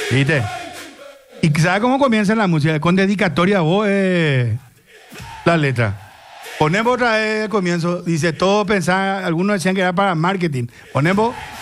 ¿Viste? ¿Y sabes cómo comienza la música? Con dedicatoria a vos, la letra. Ponemos otra vez el comienzo. Dice, todo pensaba, algunos decían que era para marketing. Ponemos